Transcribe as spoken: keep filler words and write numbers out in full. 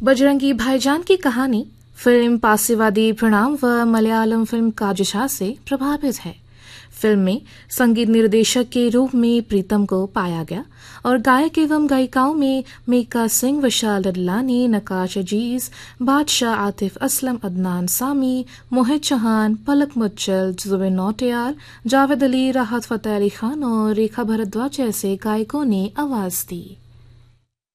बजरंगी भाईजान की कहानी फिल्म पासिवादी प्रणाम व मलयालम फिल्म काजशा से प्रभावित है। फिल्म में संगीत निर्देशक के रूप में प्रीतम को पाया गया और गायक एवं गायिकाओं में मीका सिंह, विशाल डडलानी, नकाश अजीज, बादशाह, आतिफ असलम, अदनान सामी, मोहित चौहान, पलक मुच्चल, जुबिन नौटियाल, जावेद अली, राहत फतेह अली खान और रेखा भारद्वाज जैसे गायकों ने आवाज दी।